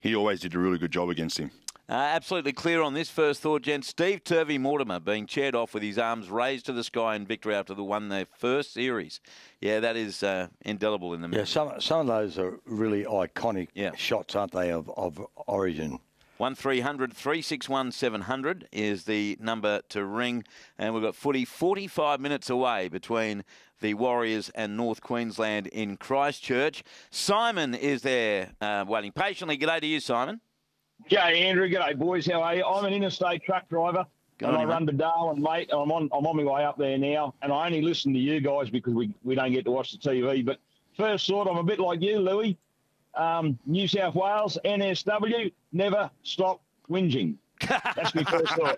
he always did a really good job against him. Absolutely clear on this first thought, gents. Steve Turvey Mortimer being chaired off with his arms raised to the sky in victory after they won their first series. Yeah, that is indelible in the memory. Yeah, some of those are really iconic shots, aren't they, of Origin? 1300 361 700 is the number to ring. And we've got footy 45 minutes away between the Warriors and North Queensland in Christchurch. Simon is there waiting patiently. G'day to you, Simon. G'day, Andrew. G'day, boys. How are you? I'm an interstate truck driver, and I run to Darwin, mate. I'm on my way up there now, and I only listen to you guys because we don't get to watch the TV. But first thought, I'm a bit like you, Louis. New South Wales, NSW, never stop whinging. That's my first thought.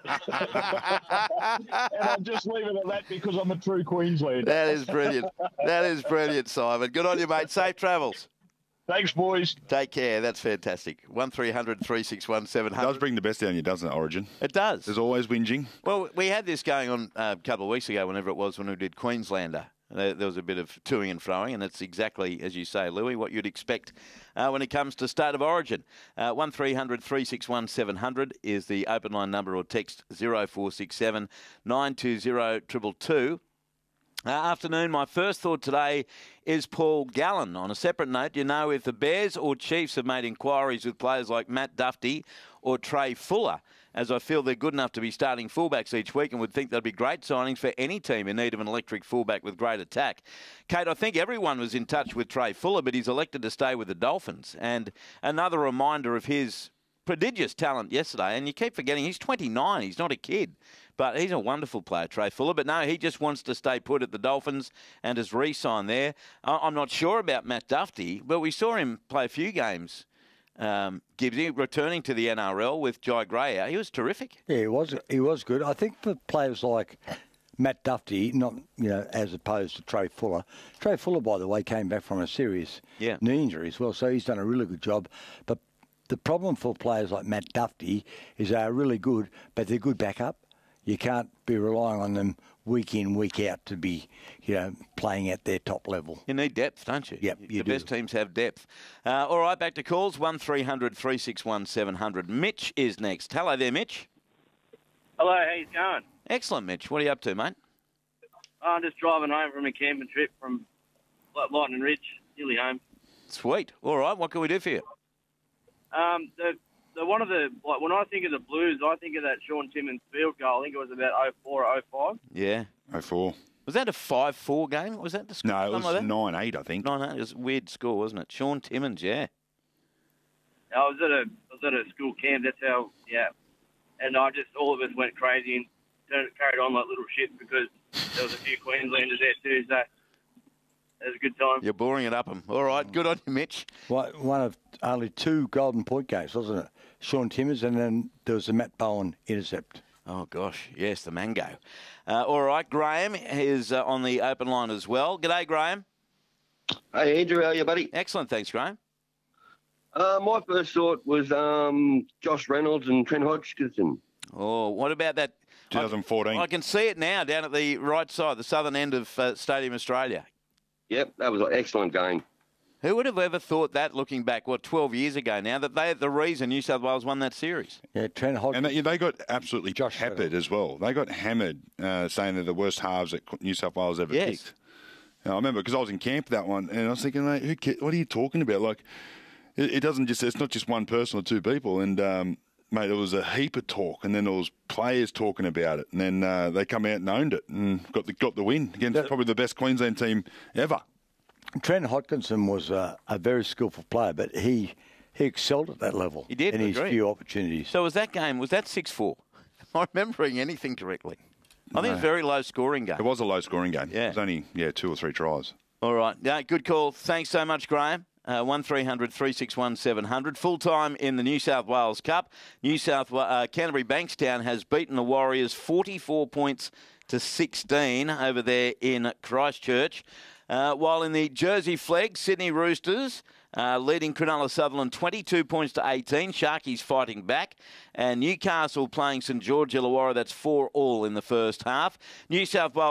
And I'll just leave it at that because I'm a true Queenslander. That is brilliant. That is brilliant, Simon. Good on you, mate. Safe travels. Thanks, boys. Take care. That's fantastic. 1300 361 700. It does bring the best out of you, doesn't it, Origin? It does. There's always whinging. Well, we had this going on a couple of weeks ago, whenever it was, when we did Queenslander. There was a bit of toing and froing, and it's exactly, as you say, Louis, what you'd expect when it comes to State of Origin. 1300 361 700 is the open line number, or text 0467 920 222. Afternoon, my first thought today is Paul Gallen. On a separate note, you know, if the Bears or Chiefs have made inquiries with players like Matt Duffy or Trey Fuller, as I feel they're good enough to be starting fullbacks each week and would think they'd be great signings for any team in need of an electric fullback with great attack. Kate, I think everyone was in touch with Trey Fuller, but he's elected to stay with the Dolphins. And another reminder of his prodigious talent yesterday, and you keep forgetting he's 29, he's not a kid. But he's a wonderful player, Trey Fuller. But no, he just wants to stay put at the Dolphins and has re-signed there. I'm not sure about Matt Duffy, but we saw him play a few games, Gibbsy, returning to the NRL with Jai Gray out. He was terrific. Yeah, he was good. I think for players like Matt Duffy, not as opposed to Trey Fuller. Trey Fuller, by the way, came back from a serious knee injury as well, so he's done a really good job. But the problem for players like Matt Duffy is they are really good, but they're good backup. You can't be relying on them week in, week out to be, playing at their top level. You need depth, don't you? Yep, the best teams have depth. All right, back to calls. 1300 361 700. Mitch is next. Hello there, Mitch. Hello, how you going? Excellent, Mitch. What are you up to, mate? I'm just driving home from a camping trip from Lightning Ridge, nearly home. Sweet. All right, what can we do for you? When I think of the Blues, I think of that Sean Timmins field goal. I think it was about 04 or 05. Yeah. 04. Was that a 5-4 game? Was that the score? No, it was 9-8, I think. 9-8. It was a weird score, wasn't it? Sean Timmins, yeah. I was at a school camp. That's how, and all of us went crazy and carried on like little shit because there was a few Queenslanders there too. So it was a good time. You're boring it up them. All right, good on you, Mitch. One of only 2 Golden Point games, wasn't it? Sean Timmins, and then there was the Matt Bowen intercept. Oh, gosh, yes, the mango. All right, Graham is on the open line as well. G'day, Graham. Hey, Andrew, how are you, buddy? Excellent, thanks, Graham. My first thought was Josh Reynolds and Trent Hodgkinson. Oh, what about that? 2014. I can see it now down at the right side, the southern end of Stadium Australia. Yep, that was an excellent game. Who would have ever thought that, looking back, 12 years ago now, that they're the reason New South Wales won that series? Yeah, Trent Hodgkinson. And they got absolutely peppered as well. They got hammered, saying they're the worst halves that New South Wales ever picked. I remember because I was in camp that one, and I was thinking, mate, what are you talking about? Like, it's not just one person or 2 people. And, mate, there was a heap of talk, and then there was players talking about it. And then they come out and owned it and got the win against probably the best Queensland team ever. Trent Hodgkinson was a very skillful player, but he excelled at that level. He did, in his few opportunities. So was that 6-4? Am I remembering anything correctly? I think it was a very low-scoring game. It was a low-scoring game. Yeah. It was only 2 or 3 tries. All right. Yeah, good call. Thanks so much, Graham. 1300 361 700. Full-time in the New South Wales Cup. Canterbury Bankstown has beaten the Warriors 44 points to 16 over there in Christchurch. While in the Jersey Flegg, Sydney Roosters leading Cronulla Sutherland 22 points to 18. Sharkies fighting back. And Newcastle playing St George Illawarra. That's 4-4 in the first half. New South Wales